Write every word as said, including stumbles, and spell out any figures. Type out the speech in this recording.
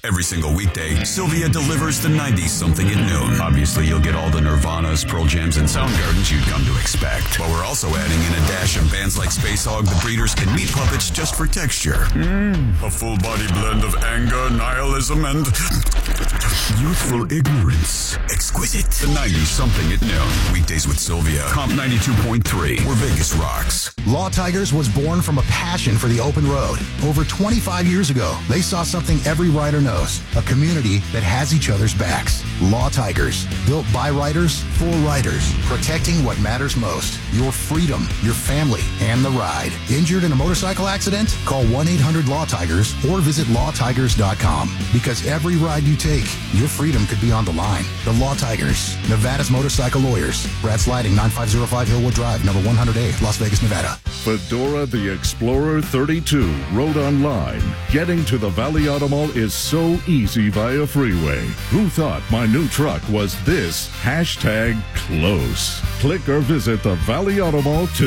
Every single weekday, Sylvia delivers the nineties-something at noon. Obviously, you'll get all the Nirvanas, Pearl Jams, and Soundgardens you'd come to expect. But we're also adding in a dash of bands like Space Hog, The Breeders, and Meat Puppets just for texture. Mm. A full-body blend of anger, nihilism, and youthful ignorance. Exquisite. The nineties-something at noon. Weekdays with Sylvia. Comp ninety-two point three, where Vegas rocks. Law Tigers was born from a passion for the open road. Over twenty-five years ago, they saw something every rider knows, a community that has each other's backs. Law Tigers, built by riders, for riders, protecting what matters most, your freedom, your family, and the ride. Injured in a motorcycle accident? Call one eight hundred law tigers or visit law tigers dot com. Because every ride you take, your freedom could be on the line. The Law Tigers, Nevada's motorcycle lawyers. Brad Sliding, ninety-five oh five Hillwood Drive, number one hundred A, Las Vegas, Nevada. Fedora the Explorer thirty-two wrote online, getting to the Valley Auto Mall is so easy via freeway. Who thought my new truck was this hashtag close? Click or visit the Valley Auto Mall today.